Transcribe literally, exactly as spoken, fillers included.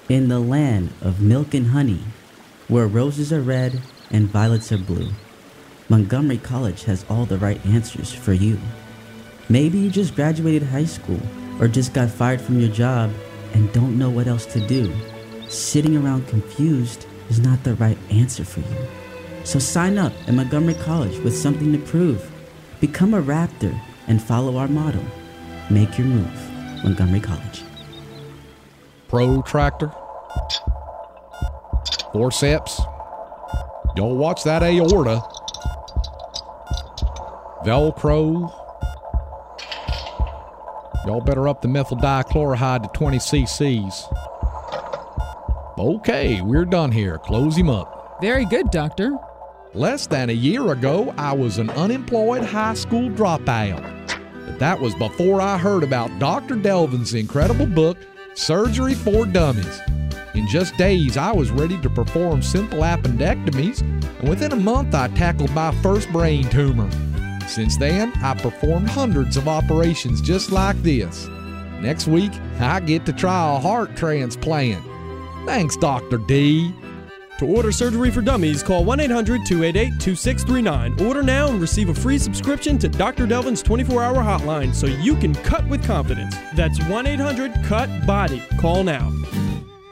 In the land of milk and honey, where roses are red and violets are blue, Montgomery College has all the right answers for you. Maybe you just graduated high school or just got fired from your job and don't know what else to do. Sitting around confused is not the right answer for you. So sign up at Montgomery College with something to prove. Become a Raptor and follow our motto. Make your move. Montgomery College. Protractor, forceps, y'all watch that aorta, Velcro, y'all better up the methyl dichloride to twenty c c's. Okay, we're done here. Close him up. Very good, Doctor. Less than a year ago, I was an unemployed high school dropout. But that was before I heard about Doctor Delvin's incredible book, Surgery for Dummies. In just days, I was ready to perform simple appendectomies, and within a month, I tackled my first brain tumor. Since then, I've performed hundreds of operations just like this. Next week, I get to try a heart transplant. Thanks, Doctor D. To order Surgery for Dummies, call one eight hundred two eight eight two six three nine. Order now and receive a free subscription to Doctor Delvin's twenty-four hour hotline so you can cut with confidence. That's one eight hundred cut body. Call now.